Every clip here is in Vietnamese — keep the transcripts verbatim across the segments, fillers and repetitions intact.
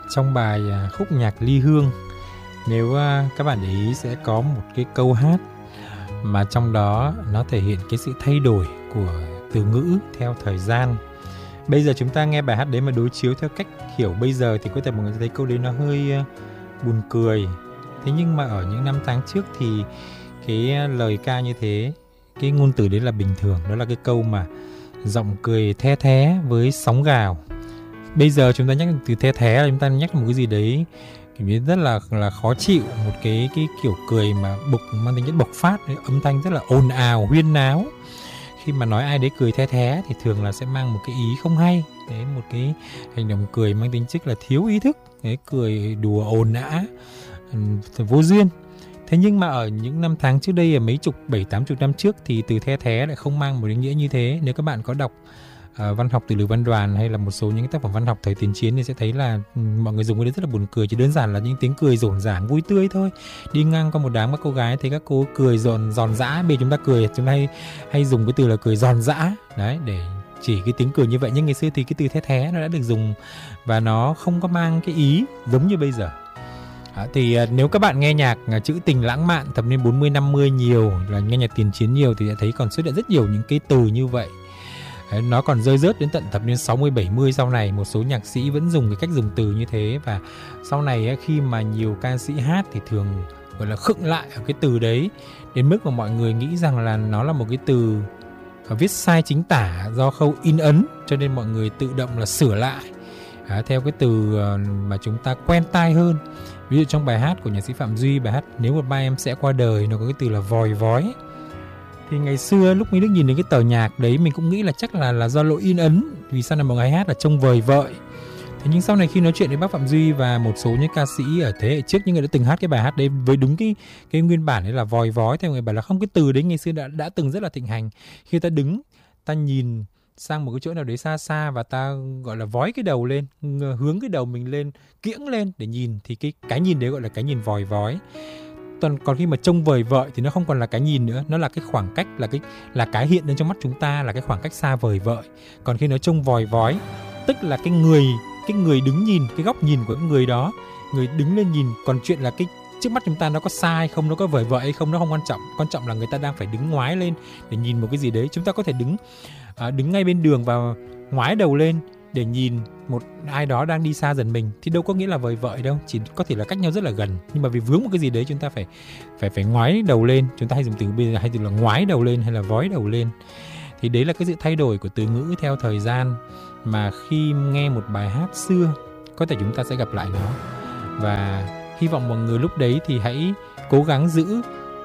Trong bài khúc nhạc Ly Hương, nếu các bạn để ý sẽ có một cái câu hát mà trong đó nó thể hiện cái sự thay đổi của từ ngữ theo thời gian. Bây giờ chúng ta nghe bài hát đấy mà đối chiếu theo cách hiểu bây giờ thì có thể mọi người thấy câu đấy nó hơi buồn cười. Thế nhưng mà ở những năm tháng trước thì cái lời ca như thế, cái ngôn từ đấy là bình thường. Đó là cái câu mà giọng cười the thé với sóng gào. Bây giờ chúng ta nhắc từ the thé là chúng ta nhắc một cái gì đấy kiểu như rất là là khó chịu, một cái cái kiểu cười mà bộc mang tính chất bộc phát, âm thanh rất là ồn ào, huyên náo. Khi mà nói ai đấy cười the thé thì thường là sẽ mang một cái ý không hay, đấy, một cái hành động cười mang tính chất là thiếu ý thức, đấy, cười đùa ồn ào, vô duyên. Thế nhưng mà ở những năm tháng trước đây, ở mấy chục, bảy tám chục năm trước thì từ the thé lại không mang một ý nghĩa như thế. Nếu các bạn có đọc uh, văn học từ Lữ Văn Đoàn hay là một số những cái tác phẩm văn học thời tiền chiến thì sẽ thấy là um, mọi người dùng cái đấy rất là buồn cười, chỉ đơn giản là những tiếng cười rộn ràng vui tươi thôi. Đi ngang qua một đám các cô gái thấy các cô cười giòn giòn giã, bây chúng ta cười chúng ta hay hay dùng cái từ là cười giòn giã đấy để chỉ cái tiếng cười như vậy. Nhưng ngày xưa thì cái từ the thé nó đã được dùng và nó không có mang cái ý giống như bây giờ. À, thì uh, nếu các bạn nghe nhạc uh, trữ tình lãng mạn thập niên bốn mươi năm mươi nhiều, là nghe nhạc tiền chiến nhiều thì sẽ thấy còn xuất hiện rất nhiều những cái từ như vậy. Đấy, nó còn rơi rớt đến tận thập niên sáu mươi bảy mươi sau này, một số nhạc sĩ vẫn dùng cái cách dùng từ như thế. Và sau này ấy, khi mà nhiều ca sĩ hát thì thường gọi là khựng lại ở cái từ đấy, đến mức mà mọi người nghĩ rằng là nó là một cái từ uh, viết sai chính tả do khâu in ấn, cho nên mọi người tự động là sửa lại à, theo cái từ uh, mà chúng ta quen tai hơn. Ví dụ trong bài hát của nhạc sĩ Phạm Duy, bài hát Nếu Một Mai Em Sẽ Qua Đời, nó có cái từ là vòi vói. Thì ngày xưa lúc mình được nhìn đến cái tờ nhạc đấy, mình cũng nghĩ là chắc là là do lỗi in ấn, vì sao là một bài hát là trông vời vợi. Thế nhưng sau này khi nói chuyện với bác Phạm Duy và một số những ca sĩ ở thế hệ trước, những người đã từng hát cái bài hát đấy với đúng cái cái nguyên bản đấy là vòi vói, thì người bảo là không, cái từ đấy ngày xưa đã đã từng rất là thịnh hành. Khi ta đứng, ta nhìn sang một cái chỗ nào đấy xa xa và ta gọi là vói cái đầu lên, hướng cái đầu mình lên, kiễng lên để nhìn, thì cái cái nhìn đấy gọi là cái nhìn vòi vói. Còn khi mà trông vời vợi thì nó không còn là cái nhìn nữa, nó là cái khoảng cách, là cái là cái hiện lên trong mắt chúng ta, là cái khoảng cách xa vời vợi. Còn khi nó trông vòi vói, tức là cái người cái người đứng nhìn, cái góc nhìn của người đó, người đứng lên nhìn. Còn chuyện là cái trước mắt chúng ta nó có xa hay không, nó có vời vợi hay không, nó không quan trọng. Quan trọng là người ta đang phải đứng ngoái lên để nhìn một cái gì đấy. Chúng ta có thể đứng à, đứng ngay bên đường và ngoái đầu lên để nhìn một ai đó đang đi xa dần mình, thì đâu có nghĩa là vời vợi đâu, chỉ có thể là cách nhau rất là gần. Nhưng mà vì vướng một cái gì đấy chúng ta phải phải phải ngoái đầu lên. Chúng ta hay dùng từ bây giờ hay từ là ngoái đầu lên hay là vói đầu lên. Thì đấy là cái sự thay đổi của từ ngữ theo thời gian, mà khi nghe một bài hát xưa có thể chúng ta sẽ gặp lại nó. Và hy vọng mọi người lúc đấy thì hãy cố gắng giữ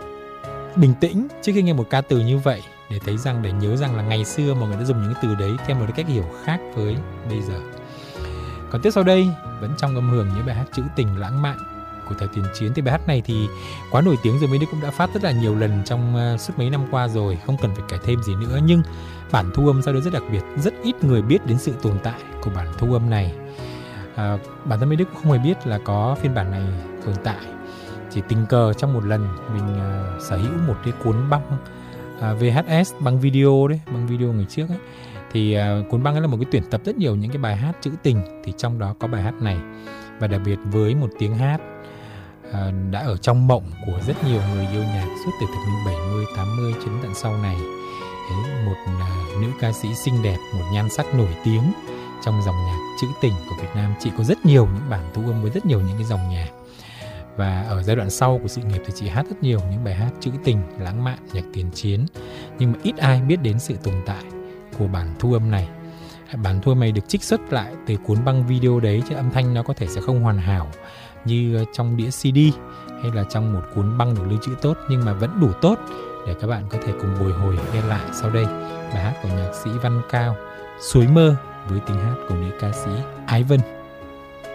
bình tĩnh trước khi nghe một ca từ như vậy, để thấy rằng, để nhớ rằng là ngày xưa mọi người đã dùng những cái từ đấy theo một cái cách hiểu khác với bây giờ. Còn tiếp sau đây, vẫn trong âm hưởng những bài hát trữ tình lãng mạn của thời tiền chiến, thì bài hát này thì quá nổi tiếng rồi, Minh Đức cũng đã phát rất là nhiều lần trong uh, suốt mấy năm qua rồi, không cần phải kể thêm gì nữa. Nhưng bản thu âm sau đó rất đặc biệt, rất ít người biết đến sự tồn tại của bản thu âm này. À, bản thân Minh Đức cũng không hề biết là có phiên bản này tồn tại. Chỉ tình cờ trong một lần mình uh, sở hữu một cái cuốn băng uh, vê hát ét, băng video đấy, băng video ngày trước ấy. Thì uh, cuốn băng ấy là một cái tuyển tập rất nhiều những cái bài hát trữ tình, thì trong đó có bài hát này. Và đặc biệt với một tiếng hát uh, đã ở trong mộng của rất nhiều người yêu nhạc suốt từ thập niên bảy mươi, tám mươi cho đến tận sau này. Đấy, một uh, nữ ca sĩ xinh đẹp, một nhan sắc nổi tiếng trong dòng nhạc trữ tình của Việt Nam. Chị có rất nhiều những bản thu âm với rất nhiều những cái dòng nhạc. Và ở giai đoạn sau của sự nghiệp thì chị hát rất nhiều những bài hát trữ tình, lãng mạn, nhạc tiền chiến. Nhưng mà ít ai biết đến sự tồn tại của bản thu âm này. Bản thu âm này được trích xuất lại từ cuốn băng video đấy, chứ âm thanh nó có thể sẽ không hoàn hảo như trong đĩa xê đê hay là trong một cuốn băng được lưu trữ tốt, nhưng mà vẫn đủ tốt để các bạn có thể cùng bồi hồi nghe lại. Sau đây, bài hát của nhạc sĩ Văn Cao, Suối Mơ, với tiếng hát của nữ ca sĩ Ái Vân.